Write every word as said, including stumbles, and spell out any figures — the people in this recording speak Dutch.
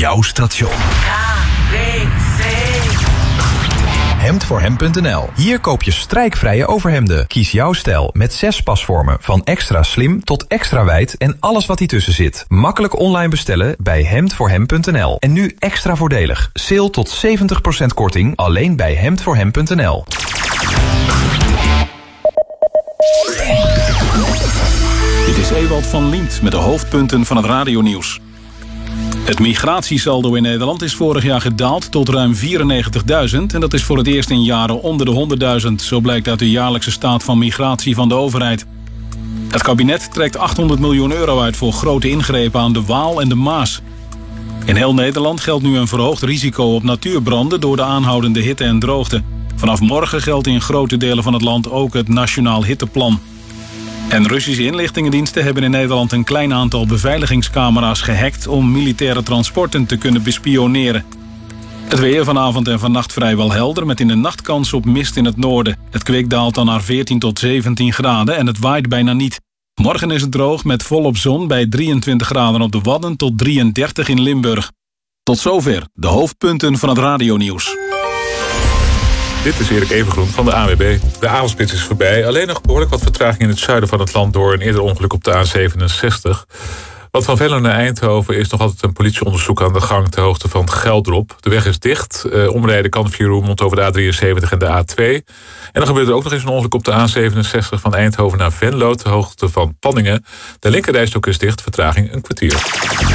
Jouw station. hemd voor hem punt n l. Hier koop je strijkvrije overhemden. Kies jouw stijl met zes pasvormen. Van extra slim tot extra wijd en alles wat tussen zit. Makkelijk online bestellen bij hemd voor hem punt n l. En nu extra voordelig. Sale tot zeventig procent korting alleen bij hemd voor hem punt n l. Dit is Ewald van Lient met de hoofdpunten van het radionieuws. Het migratiesaldo in Nederland is vorig jaar gedaald tot ruim vierennegentigduizend... en dat is voor het eerst in jaren onder de honderdduizend. Zo blijkt uit de jaarlijkse staat van migratie van de overheid. Het kabinet trekt achthonderd miljoen euro uit voor grote ingrepen aan de Waal en de Maas. In heel Nederland geldt nu een verhoogd risico op natuurbranden door de aanhoudende hitte en droogte. Vanaf morgen geldt in grote delen van het land ook het Nationaal Hitteplan. En Russische inlichtingendiensten hebben in Nederland een klein aantal beveiligingscamera's gehackt om militaire transporten te kunnen bespioneren. Het weer vanavond en vannacht vrijwel helder met in de nacht kans op mist in het noorden. Het kwik daalt dan naar veertien tot zeventien graden en het waait bijna niet. Morgen is het droog met volop zon bij drieëntwintig graden op de Wadden tot drieëndertig in Limburg. Tot zover de hoofdpunten van het radionieuws. Dit is Erik Evengroen van de A N W B. De avondspits is voorbij. Alleen nog behoorlijk wat vertraging in het zuiden van het land door een eerder ongeluk op de A zevenenzestig. Wat van Venlo naar Eindhoven is nog altijd een politieonderzoek aan de gang ter hoogte van Geldrop. De weg is dicht. Uh, omrijden kan via Roermond over de A drieënzeventig en de A twee. En dan gebeurt er ook nog eens een ongeluk op de A zevenenzestig van Eindhoven naar Venlo ter hoogte van Panningen. De linkerrijstok is dicht, vertraging een kwartier.